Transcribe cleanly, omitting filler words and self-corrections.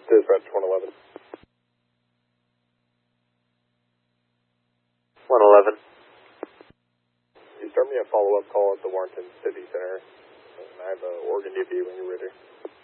Dispatch 111. 111. You start me a follow-up call at the Warrenton City Center. And I have an Oregon DP when you're ready.